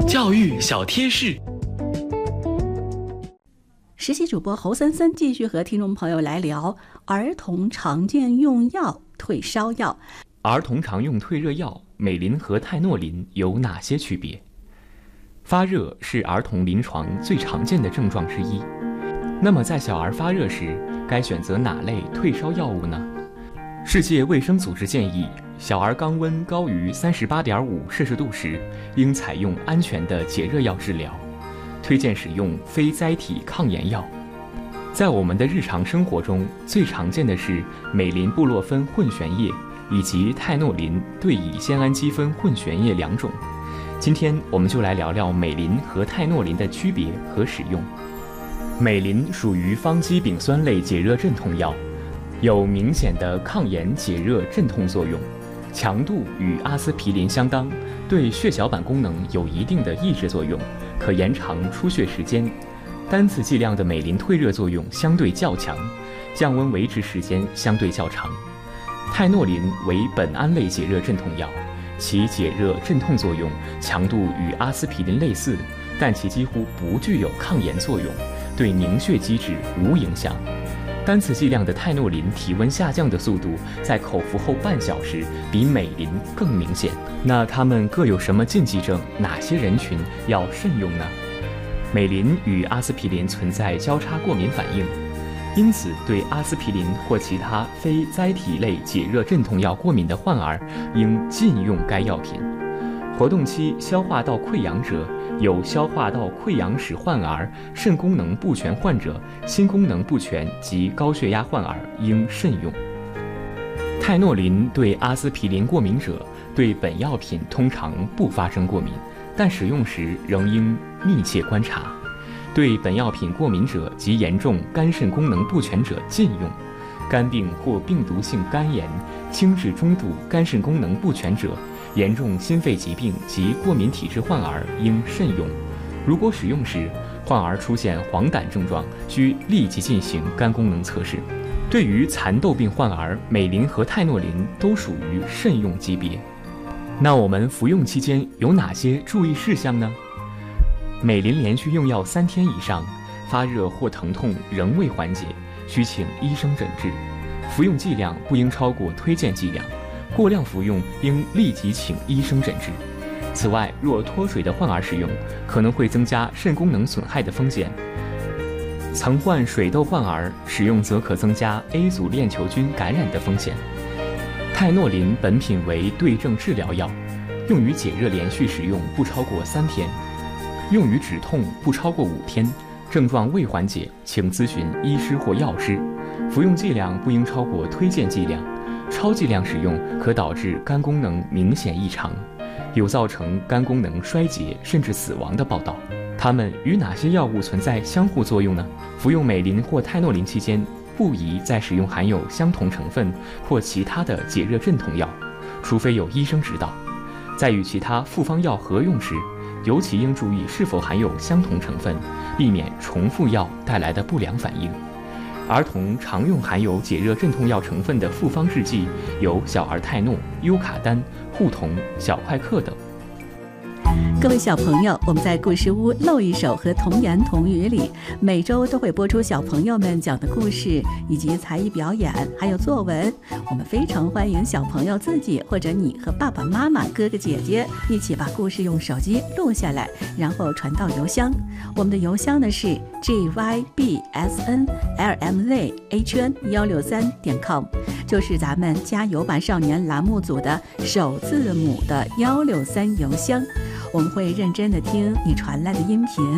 教育小贴士。 实习主播侯森森继续和听众朋友来聊儿童常见用药退烧药。 儿童常用退热药美林和泰诺林有哪些区别？发热是儿童临床最常见的症状之一。那么在小儿发热时，该选择哪类退烧药物呢？世界卫生组织建议，小儿肛温高于38.5摄氏度时，应采用安全的解热药治疗，推荐使用非甾体抗炎药。在我们的日常生活中，最常见的是美林布洛芬混悬液以及泰诺林对乙酰氨基酚混悬液2种。今天我们就来聊聊美林和泰诺林的区别和使用。美林属于方基丙酸类解热镇痛药，有明显的抗炎解热镇痛作用，强度与阿司匹林相当，对血小板功能有一定的抑制作用，可延长出血时间。单次剂量的美林退热作用相对较强，降温维持时间相对较长。泰诺林为苯胺类解热镇痛药，其解热镇痛作用强度与阿司匹林类似，但其几乎不具有抗炎作用，对凝血机制无影响。单次剂量的泰诺林体温下降的速度在口服后半小时比美林更明显。那它们各有什么禁忌症？哪些人群要慎用呢？美林与阿司匹林存在交叉过敏反应，因此对阿司匹林或其他非甾体类解热镇痛药过敏的患儿应禁用该药品。活动期消化道溃疡者、有消化道溃疡史患儿、肾功能不全患者、心功能不全及高血压患儿应慎用。泰诺林对阿司匹林过敏者对本药品通常不发生过敏，但使用时仍应密切观察。对本药品过敏者及严重肝肾功能不全者禁用。肝病或病毒性肝炎、轻至中度肝肾功能不全者、严重心肺疾病及过敏体质患儿应慎用。如果使用时患儿出现黄疸症状，需立即进行肝功能测试。对于蚕豆病患儿，美林和泰诺林都属于慎用级别。那我们服用期间有哪些注意事项呢？美林连续用药3天以上，发热或疼痛仍未缓解，需请医生诊治。服用剂量不应超过推荐剂量，过量服用应立即请医生诊治。此外，若脱水的患儿使用，可能会增加肾功能损害的风险。曾患水痘患儿使用则可增加 A 组链球菌感染的风险。泰诺林本品为对症治疗药，用于解热连续使用不超过3天，用于止痛不超过5天，症状未缓解，请咨询医师或药师。服用剂量不应超过推荐剂量，超剂量使用可导致肝功能明显异常，有造成肝功能衰竭甚至死亡的报道。它们与哪些药物存在相互作用呢？服用美林或泰诺林期间，不宜再使用含有相同成分或其他的解热镇痛药，除非有医生指导。在与其他复方药合用时，尤其应注意是否含有相同成分，避免重复药带来的不良反应。儿童常用含有解热镇痛药成分的复方制剂有小儿泰诺、优卡丹、护酮、小快克等。 各位小朋友，我们在故事屋露一手和童言童语里，每周都会播出小朋友们讲的故事，以及才艺表演，还有作文。我们非常欢迎小朋友自己或者你和爸爸妈妈、哥哥姐姐一起把故事用手机录下来，然后传到邮箱。我们的邮箱呢是 gybsnlmzhn163.com， 就是咱们加油吧少年栏目组的首字母的163邮箱。我们会认真的听你传来的音频，